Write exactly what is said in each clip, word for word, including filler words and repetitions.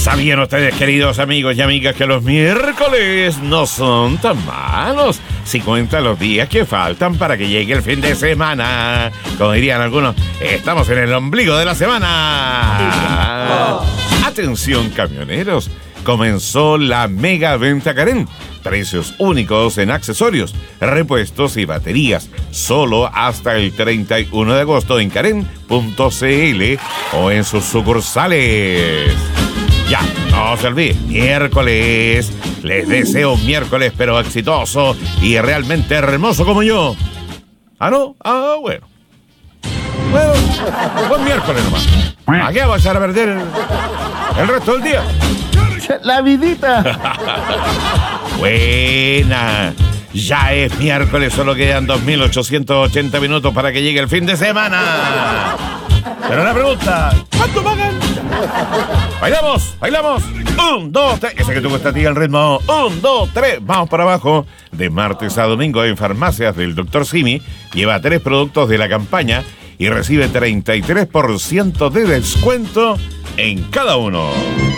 ¿Sabían ustedes, queridos amigos y amigas, que los miércoles no son tan malos? Si cuentan los días que faltan para que llegue el fin de semana. Como dirían algunos, estamos en el ombligo de la semana. Atención, camioneros. Comenzó la mega venta Carén. Precios únicos en accesorios, repuestos y baterías. Solo hasta el treinta y uno de agosto en Carén punto c l o en sus sucursales. Ya, no se olvide, miércoles. Les deseo un miércoles pero exitoso y realmente hermoso como yo. ¿Ah, no? Ah, bueno. Bueno, buen miércoles nomás. ¿A qué vas a perder el, el resto del día? La vidita. Buena. Ya es miércoles, solo quedan dos mil ochocientos ochenta minutos para que llegue el fin de semana. Pero la pregunta, ¿cuánto pagan? Bailamos, bailamos. Un, dos, tres. Ese que te gusta a ti el ritmo. Un, dos, tres. Vamos para abajo. De martes a domingo en farmacias del doctor Simi. Lleva tres productos de la campaña y recibe treinta y tres por ciento de descuento en cada uno.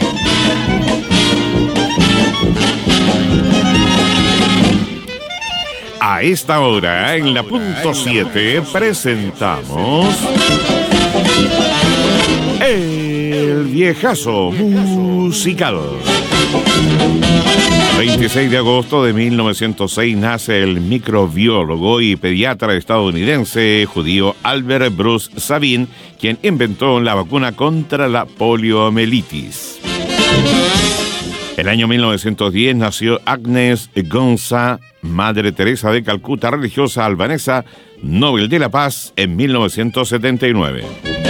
A esta hora, en la punto siete, presentamos El Viejazo Musical. veintiséis de agosto de mil novecientos seis nace el microbiólogo y pediatra estadounidense judío Albert Bruce Sabin, quien inventó la vacuna contra la poliomielitis. El año mil novecientos diez nació Agnes Gonza, Madre Teresa de Calcuta, religiosa albanesa, Nobel de la Paz en mil novecientos setenta y nueve.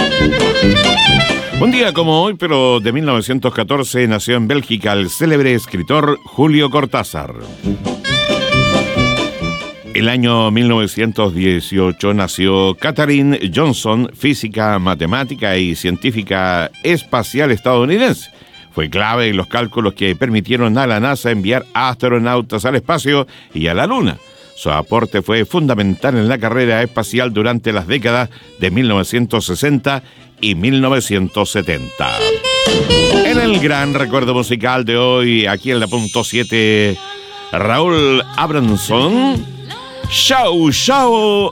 Un día como hoy, pero de mil novecientos catorce, nació en Bélgica el célebre escritor Julio Cortázar. El año mil novecientos dieciocho nació Katharine Johnson, física, matemática y científica espacial estadounidense. Fue clave en los cálculos que permitieron a la NASA enviar astronautas al espacio y a la Luna. Su aporte fue fundamental en la carrera espacial durante las décadas de mil novecientos sesenta y mil novecientos setenta. En el gran recuerdo musical de hoy, aquí en la punto siete, Raúl Abramson, Chao Chao